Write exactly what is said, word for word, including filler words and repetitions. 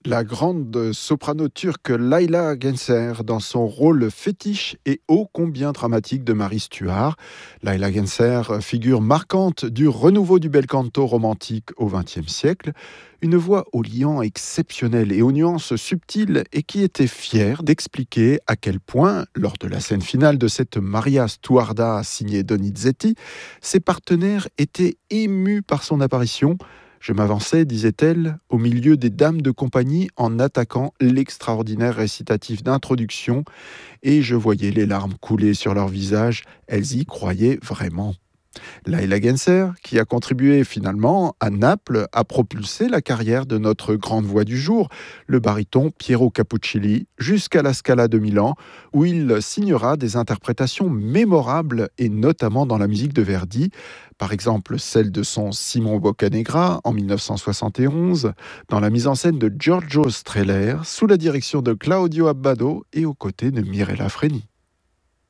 La grande soprano turque Layla Gencer dans son rôle fétiche et ô combien dramatique de Marie Stuart. Layla Gencer, figure marquante du renouveau du bel canto romantique au vingtième siècle, une voix au liant exceptionnel et aux nuances subtiles et qui était fière d'expliquer à quel point, lors de la scène finale de cette Maria Stuarda signée Donizetti, ses partenaires étaient émus par son apparition. Je m'avançais, disait-elle, au milieu des dames de compagnie en attaquant l'extraordinaire récitatif d'introduction et je voyais les larmes couler sur leurs visages. Elles y croyaient vraiment. Layla Gencer, qui a contribué finalement à Naples à propulser la carrière de notre grande voix du jour, le baryton Piero Capuccilli, jusqu'à la Scala de Milan, où il signera des interprétations mémorables et notamment dans la musique de Verdi, par exemple celle de son Simon Boccanegra en mille neuf cent soixante et onze, dans la mise en scène de Giorgio Strehler, sous la direction de Claudio Abbado et aux côtés de Mirella Freni.